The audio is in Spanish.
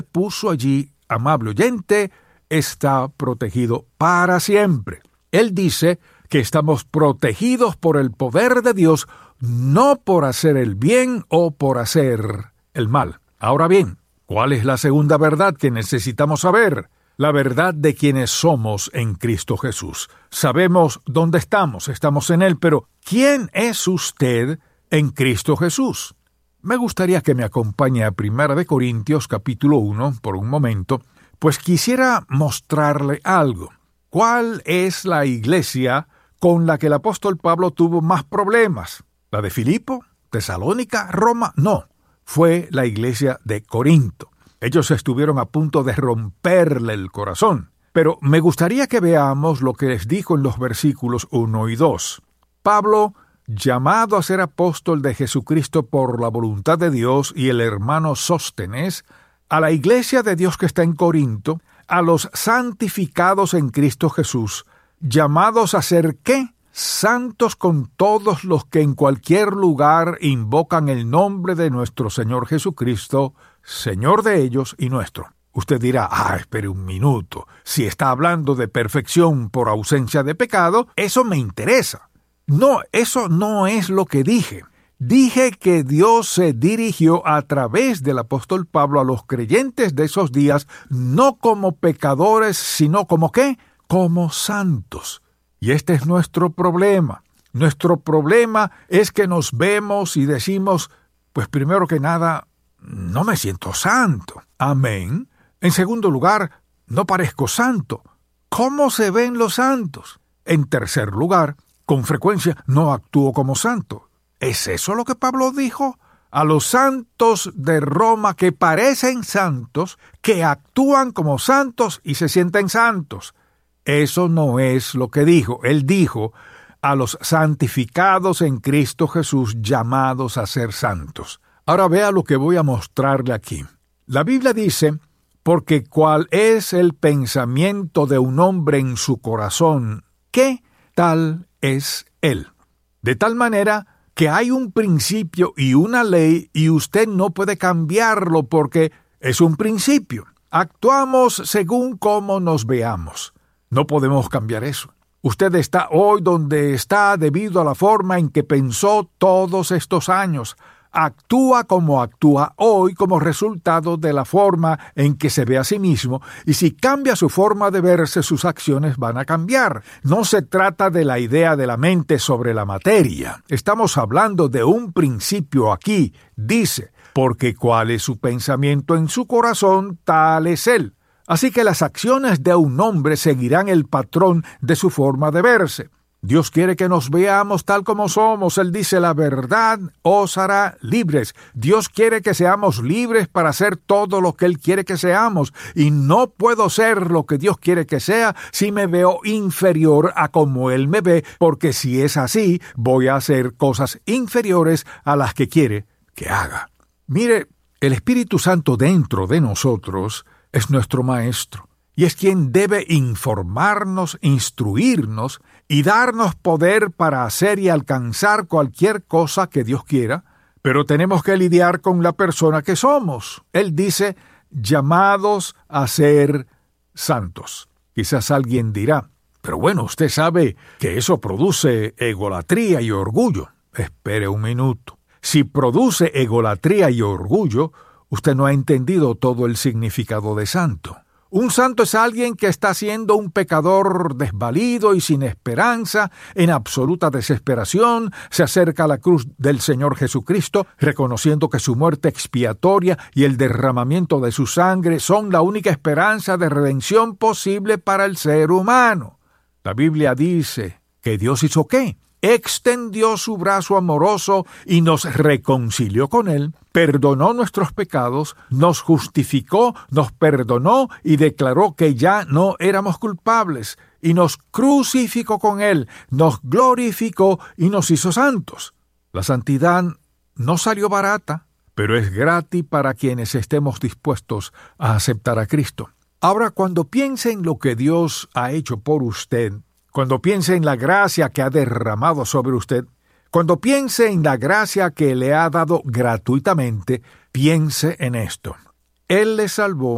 puso allí, amable oyente, está protegido para siempre. Él dice que estamos protegidos por el poder de Dios, no por hacer el bien o por hacer el mal. Ahora bien, ¿cuál es la segunda verdad que necesitamos saber? La verdad de quienes somos en Cristo Jesús. Sabemos dónde estamos en Él, pero ¿quién es usted en Cristo Jesús? Me gustaría que me acompañe a 1 Corintios capítulo 1 por un momento, pues quisiera mostrarle algo. ¿Cuál es la iglesia con la que el apóstol Pablo tuvo más problemas? ¿La de Filipo? ¿Tesalónica? ¿Roma? No, fue la iglesia de Corinto. Ellos estuvieron a punto de romperle el corazón. Pero me gustaría que veamos lo que les dijo en los versículos 1 y 2. Pablo, llamado a ser apóstol de Jesucristo por la voluntad de Dios, y el hermano Sóstenes, a la iglesia de Dios que está en Corinto, a los santificados en Cristo Jesús, llamados a ser ¿qué? Santos con todos los que en cualquier lugar invocan el nombre de nuestro Señor Jesucristo, Señor de ellos y nuestro. Usted dirá, espere un minuto, si está hablando de perfección por ausencia de pecado, eso me interesa. No, eso no es lo que dije. Dije que Dios se dirigió a través del apóstol Pablo a los creyentes de esos días, no como pecadores, sino como ¿qué? Como santos. Y este es nuestro problema. Nuestro problema es que nos vemos y decimos, pues primero que nada, no me siento santo. Amén. En segundo lugar, no parezco santo. ¿Cómo se ven los santos? En tercer lugar, con frecuencia no actúo como santo. ¿Es eso lo que Pablo dijo? A los santos de Roma que parecen santos, que actúan como santos y se sienten santos. Eso no es lo que dijo. Él dijo a los santificados en Cristo Jesús, llamados a ser santos. Ahora vea lo que voy a mostrarle aquí. La Biblia dice, porque cuál es el pensamiento de un hombre en su corazón, ¿qué tal es él? De tal manera que hay un principio y una ley y usted no puede cambiarlo porque es un principio. Actuamos según cómo nos veamos. No podemos cambiar eso. Usted está hoy donde está debido a la forma en que pensó todos estos años. Actúa como actúa hoy como resultado de la forma en que se ve a sí mismo, y si cambia su forma de verse, sus acciones van a cambiar. No se trata de la idea de la mente sobre la materia. Estamos hablando de un principio aquí. Dice, porque cuál es su pensamiento en su corazón, tal es él. Así que las acciones de un hombre seguirán el patrón de su forma de verse. Dios quiere que nos veamos tal como somos. Él dice, la verdad os hará libres. Dios quiere que seamos libres para hacer todo lo que Él quiere que seamos. Y no puedo ser lo que Dios quiere que sea si me veo inferior a como Él me ve, porque si es así, voy a hacer cosas inferiores a las que quiere que haga. Mire, el Espíritu Santo dentro de nosotros es nuestro maestro. Y es quien debe informarnos, instruirnos y darnos poder para hacer y alcanzar cualquier cosa que Dios quiera, pero tenemos que lidiar con la persona que somos. Él dice, llamados a ser santos. Quizás alguien dirá, pero bueno, usted sabe que eso produce egolatría y orgullo. Espere un minuto. Si produce egolatría y orgullo, usted no ha entendido todo el significado de santo. Un santo es alguien que está siendo un pecador desvalido y sin esperanza, en absoluta desesperación, se acerca a la cruz del Señor Jesucristo, reconociendo que su muerte expiatoria y el derramamiento de su sangre son la única esperanza de redención posible para el ser humano. La Biblia dice que Dios hizo ¿qué? Extendió su brazo amoroso y nos reconcilió con Él, perdonó nuestros pecados, nos justificó, nos perdonó y declaró que ya no éramos culpables, y nos crucificó con Él, nos glorificó y nos hizo santos. La santidad no salió barata, pero es gratis para quienes estemos dispuestos a aceptar a Cristo. Ahora, cuando piense en lo que Dios ha hecho por usted, cuando piense en la gracia que ha derramado sobre usted, cuando piense en la gracia que le ha dado gratuitamente, piense en esto. Él le salvó